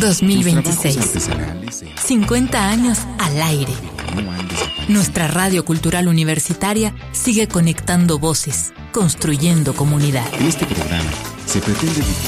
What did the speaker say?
2026. 50 años al aire. Nuestra radio cultural universitaria sigue conectando voces, construyendo comunidad. En este programa se pretende